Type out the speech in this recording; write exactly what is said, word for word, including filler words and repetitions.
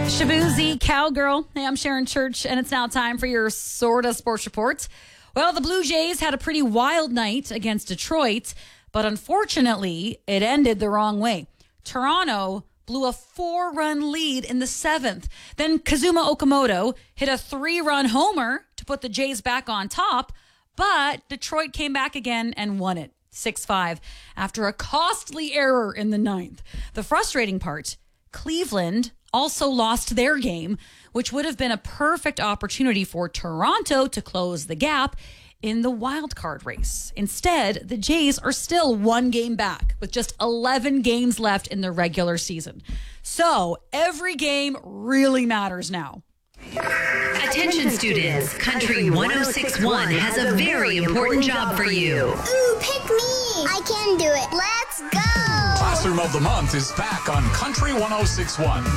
Shabuzi Cowgirl. Hey, I'm Sharon Church, and it's now time for your sorta sports report. Well, the Blue Jays had a pretty wild night against Detroit, but unfortunately, it ended the wrong way. Toronto blew a four-run lead in the seventh. Then Kazuma Okamoto hit a three-run homer to put the Jays back on top, but Detroit came back again and won it, six five, after a costly error in the ninth. The frustrating part, Cleveland also lost their game, which would have been a perfect opportunity for Toronto to close the gap in the wild card race. Instead, the Jays are still one game back with just eleven games left in the regular season. So every game really matters now. Attention students, Country one oh six point one has a very important job for you. Ooh, pick me! I can do it. Let's go! Classroom of the Month is back on Country one oh six point one.